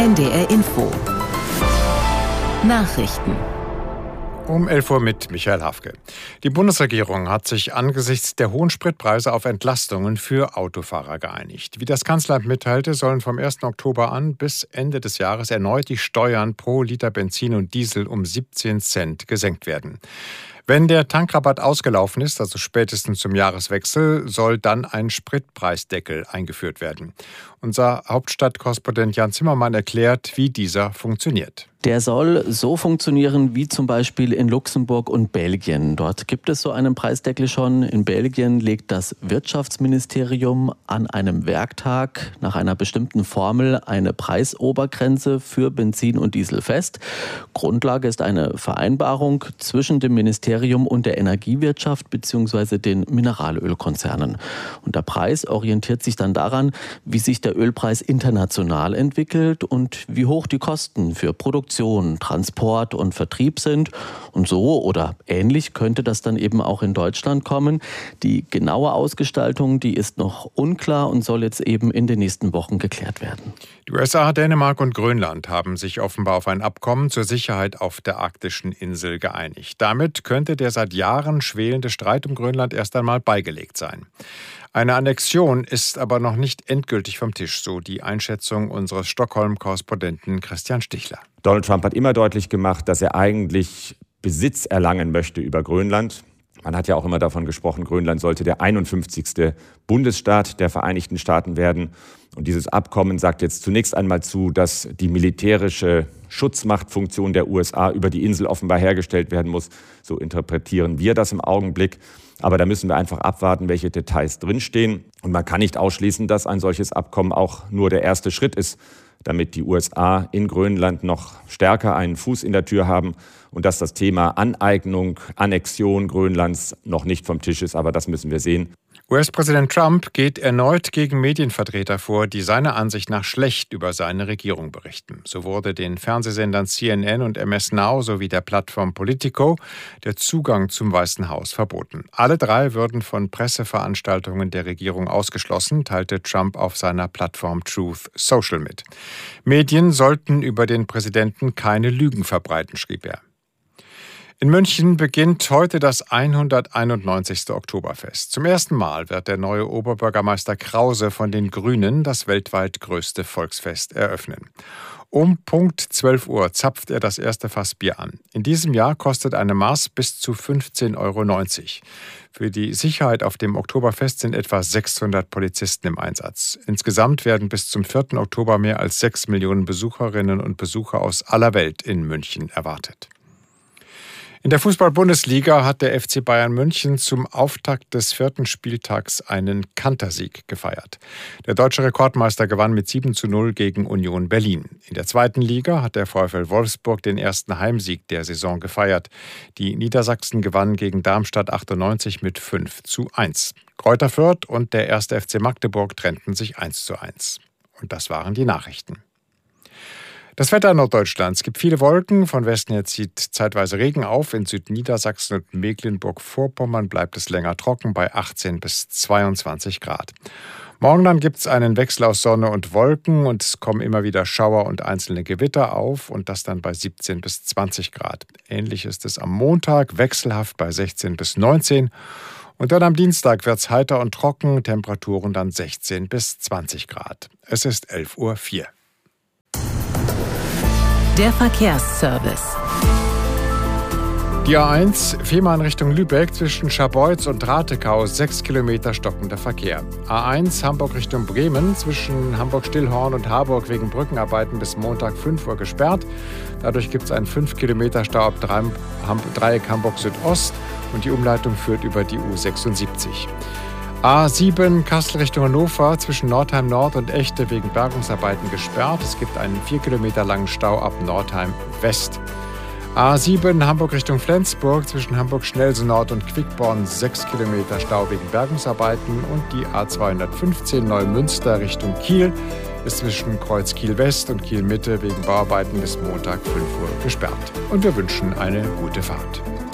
NDR Info. Nachrichten. Um 11 Uhr mit Michael Hafke. Die Bundesregierung hat sich angesichts der hohen Spritpreise auf Entlastungen für Autofahrer geeinigt. Wie das Kanzleramt mitteilte, sollen vom 1. Oktober an bis Ende des Jahres erneut die Steuern pro Liter Benzin und Diesel um 17 Cent gesenkt werden. Wenn der Tankrabatt ausgelaufen ist, also spätestens zum Jahreswechsel, soll dann ein Spritpreisdeckel eingeführt werden. Unser Hauptstadtkorrespondent Jan Zimmermann erklärt, wie dieser funktioniert. Der soll so funktionieren wie zum Beispiel in Luxemburg und Belgien. Dort gibt es so einen Preisdeckel schon. In Belgien legt das Wirtschaftsministerium an einem Werktag nach einer bestimmten Formel eine Preisobergrenze für Benzin und Diesel fest. Grundlage ist eine Vereinbarung zwischen dem Ministerium und der Energiewirtschaft bzw. den Mineralölkonzernen. Und der Preis orientiert sich dann daran, wie sich der Ölpreis international entwickelt und wie hoch die Kosten für Produktion, Transport und Vertrieb sind. Und so oder ähnlich könnte das dann eben auch in Deutschland kommen. Die genaue Ausgestaltung, die ist noch unklar und soll jetzt eben in den nächsten Wochen geklärt werden. Die USA, Dänemark und Grönland haben sich offenbar auf ein Abkommen zur Sicherheit auf der arktischen Insel geeinigt. Damit könnte der seit Jahren schwelende Streit um Grönland erst einmal beigelegt sein. Eine Annexion ist aber noch nicht endgültig vom Tisch, so die Einschätzung unseres Stockholm-Korrespondenten Christian Stichler. Donald Trump hat immer deutlich gemacht, dass er eigentlich Besitz erlangen möchte über Grönland. Man hat ja auch immer davon gesprochen, Grönland sollte der 51. Bundesstaat der Vereinigten Staaten werden. Und dieses Abkommen sagt jetzt zunächst einmal zu, dass die militärische Schutzmachtfunktion der USA über die Insel offenbar hergestellt werden muss. So interpretieren wir das im Augenblick. Aber da müssen wir einfach abwarten, welche Details drinstehen. Und man kann nicht ausschließen, dass ein solches Abkommen auch nur der erste Schritt ist, damit die USA in Grönland noch stärker einen Fuß in der Tür haben und dass das Thema Aneignung, Annexion Grönlands noch nicht vom Tisch ist. Aber das müssen wir sehen. US-Präsident Trump geht erneut gegen Medienvertreter vor, die seiner Ansicht nach schlecht über seine Regierung berichten. So wurde den Fernsehsendern CNN und MS Now sowie der Plattform Politico der Zugang zum Weißen Haus verboten. Alle drei würden von Presseveranstaltungen der Regierung ausgeschlossen, teilte Trump auf seiner Plattform Truth Social mit. Medien sollten über den Präsidenten keine Lügen verbreiten, schrieb er. In München beginnt heute das 191. Oktoberfest. Zum ersten Mal wird der neue Oberbürgermeister Krause von den Grünen das weltweit größte Volksfest eröffnen. Um Punkt 12 Uhr zapft er das erste Fass Bier an. In diesem Jahr kostet eine Maß bis zu 15,90 €. Für die Sicherheit auf dem Oktoberfest sind etwa 600 Polizisten im Einsatz. Insgesamt werden bis zum 4. Oktober mehr als 6 Millionen Besucherinnen und Besucher aus aller Welt in München erwartet. In der Fußball-Bundesliga hat der FC Bayern München zum Auftakt des 4. Spieltags einen Kantersieg gefeiert. Der deutsche Rekordmeister gewann mit 7:0 gegen Union Berlin. In der 2. Liga hat der VfL Wolfsburg den ersten Heimsieg der Saison gefeiert. Die Niedersachsen gewannen gegen Darmstadt 98 mit 5:1. Greuther Fürth und der 1. FC Magdeburg trennten sich 1:1. Und das waren die Nachrichten. Das Wetter in Norddeutschland. Es gibt viele Wolken. Von Westen her zieht zeitweise Regen auf. In Südniedersachsen und Mecklenburg-Vorpommern bleibt es länger trocken bei 18 bis 22 Grad. Morgen dann gibt es einen Wechsel aus Sonne und Wolken und es kommen immer wieder Schauer und einzelne Gewitter auf und das dann bei 17 bis 20 Grad. Ähnlich ist es am Montag, wechselhaft bei 16 bis 19. Und dann am Dienstag wird es heiter und trocken, Temperaturen dann 16 bis 20 Grad. Es ist 11:04 Uhr. Der Verkehrsservice. Die A1, Fehmarn Richtung Lübeck, zwischen Scharbeutz und Ratekau 6 Kilometer stockender Verkehr. A1 Hamburg Richtung Bremen, zwischen Hamburg-Stillhorn und Harburg wegen Brückenarbeiten bis Montag 5 Uhr gesperrt. Dadurch gibt es einen 5 Kilometer Stau ab Dreieck Hamburg Südost und die Umleitung führt über die U76. A7 Kassel Richtung Hannover, zwischen Nordheim Nord und Echte wegen Bergungsarbeiten gesperrt. Es gibt einen 4 Kilometer langen Stau ab Nordheim West. A7 Hamburg Richtung Flensburg, zwischen Hamburg-Schnellsen Nord und Quickborn 6 Kilometer Stau wegen Bergungsarbeiten. Und die A215 Neumünster Richtung Kiel ist zwischen Kreuz Kiel West und Kiel Mitte wegen Bauarbeiten bis Montag 5 Uhr gesperrt. Und wir wünschen eine gute Fahrt.